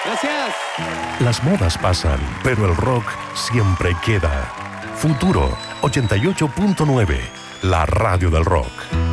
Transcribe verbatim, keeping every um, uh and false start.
Gracias. Las modas pasan, pero el rock siempre queda. Futuro ochenta y ocho punto nueve, la radio del rock.